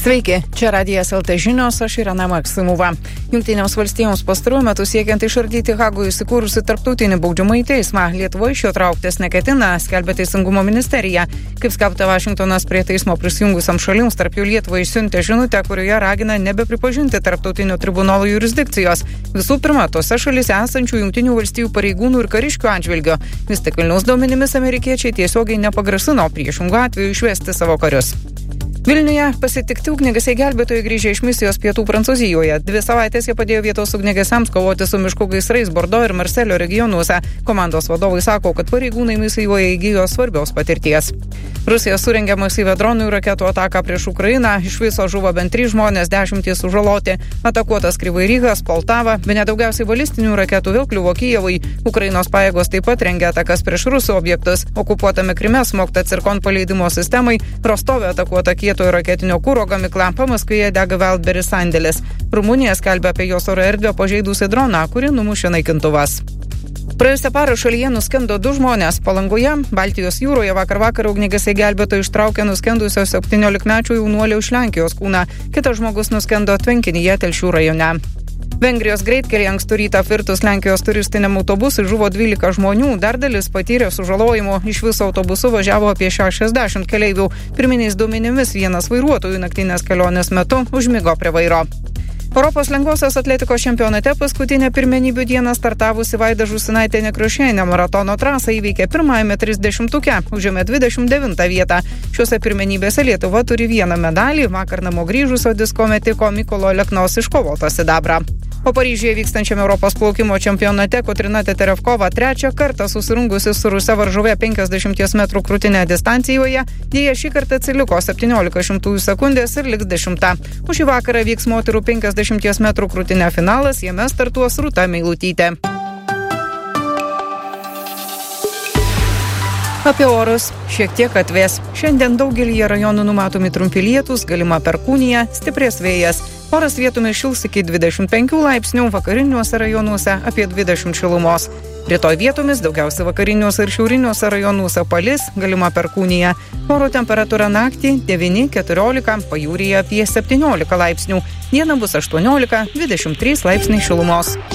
Sveiki, čia Radijas LT žinios, aš Irena Maksimova. Jungtinėms valstijoms pastaruoju metu siekiant išardyti Hagoje įsikūrusi tarptautinį baudžiamąjį teismą, Lietuva iš jo trauktis neketina, skelbia Teisingumo ministerija. Kaip skelbta, Vašingtonas prie teismo prisijungusiam šalims, tarp jų Lietuvai išsiuntė žinutę, kurioje ragina nebepripažinti tarptautinio tribunolo jurisdikcijos. Visų pirma, tose šalyse esančių Jungtinių valstijų pareigūnų ir kariškių atžvilgiu. Vis tik Vilniaus duomenimis amerikiečiai tiesiogiai nepagrasino priešingų atveju išvesti savo karius. Vilniuje pasitikti ugniagesiai gelbėtojai grįžę iš misijos pietų Prancūzijoje. 2 savaitės jie padėjo vietos ugniagesiams kovoti su miškų gaisrais Bordo ir Marselio regionuose. Komandos vadovai sako, kad pareigūnai misijoje įgijo svarbios patirties. Rusija surengė masyvią dronų ir raketų ataką prieš Ukrainą. Iš viso žuvo bent 3 žmonės, 10 sužaloti. Atakuotas Kryvai Rygas, Poltava, bene daugiausiai balistinių raketų vėl kliuvo Kijevui. Ukrainos pajėgos taip pat rengia atakas prieš rusų objektus. Okupuotame Kryme smogta Cirkon paleidimo sistemai, Rostove atakuota kietojo raketinio kuro gamykla, Pamaskvyje dega Wildberries sandėlis. Rumunija skelbia apie jos oro erdvę pažeidusi droną, kuri numušė naikintuvas. Praėjusią parą šalyje nuskendo 2 žmonės. Palangoje, Baltijos jūroje vakar ugniagesiai gelbėtojai ištraukė nuskendusio 17-mečio jaunuolio iš Lenkijos kūną. Kitas žmogus nuskendo tvenkinyje Telšių rajone. Vengrijos greitkelyje ankstų rytą apvirtus Lenkijos turistiniam autobusui žuvo 12 žmonių, dar dalis patyrė sužalojimų. Iš viso autobusu važiavo apie 60 keleivių. Pirminiais duomenimis vienas vairuotojų naktinės kelionės metu užmigo prie vairo. Europos lengvosios atletikos čempionate paskutinę pirmenybių dieną startavusi Vaida Žūsinaitė Nekrošienė maratono trasą įveikė pirmajame 30-tuke, užėmė 29 vietą. Šiuose pirmenybėse Lietuva turi 1 medalį, vakar namo grįžusio disko metiko Mykolo Leknos iškovotą sidabrą. O Paryžiuje vykstančiame Europos plaukimo čempionate Kotryna Teterevkova 3 kartą susirungusi su ruse varžove 50 metrų krūtinę distancijoje, jie šį kartą atsiliko 17 sekundės ir liks 10. O šį vakarą vyks moterų 50 metrų krūtinę finalas, jame startuos Rūta Meilutytė. Apie orus. Šiek tiek atvės. Šiandien daugelyje rajonų numatomi trumpi lietūs, galima perkūnija, stiprės vėjas. Oras vietomis šils iki 25 laipsnių, vakariniuose rajonuose apie 20 šilumos. Rytoj vietomis daugiausia vakariniuose ir šiauriniuose rajonuose palis, galima perkūnija. Oro temperatūra naktį 9-14, pajūryje apie 17 laipsnių. Dieną bus 18-23 laipsniai šilumos.